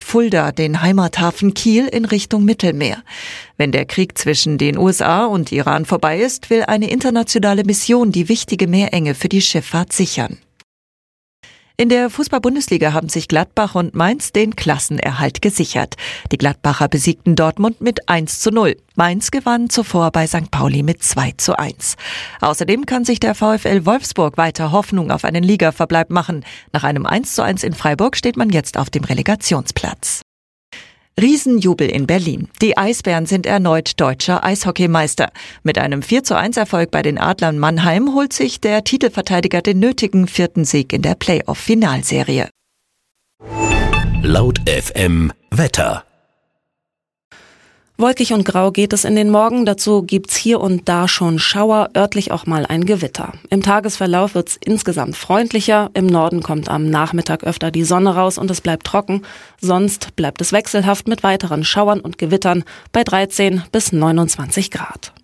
Fulda, den Heimathafen Kiel, in Richtung Mittelmeer. Wenn der Krieg zwischen den USA und Iran vorbei ist, will eine internationale Mission die wichtige Meerenge für die Schifffahrt sichern. In der Fußball-Bundesliga haben sich Gladbach und Mainz den Klassenerhalt gesichert. Die Gladbacher besiegten Dortmund mit 1:0. Mainz gewann zuvor bei St. Pauli mit 2:1. Außerdem kann sich der VfL Wolfsburg weiter Hoffnung auf einen Ligaverbleib machen. Nach einem 1:1 in Freiburg steht man jetzt auf dem Relegationsplatz. Riesenjubel in Berlin. Die Eisbären sind erneut deutscher Eishockeymeister. Mit einem 4:1-Erfolg bei den Adlern Mannheim holt sich der Titelverteidiger den nötigen 4. Sieg in der Playoff-Finalserie. Laut FM Wetter. Wolkig und grau geht es in den Morgen. Dazu gibt's hier und da schon Schauer, örtlich auch mal ein Gewitter. Im Tagesverlauf wird's insgesamt freundlicher. Im Norden kommt am Nachmittag öfter die Sonne raus und es bleibt trocken. Sonst bleibt es wechselhaft mit weiteren Schauern und Gewittern bei 13 bis 29 Grad.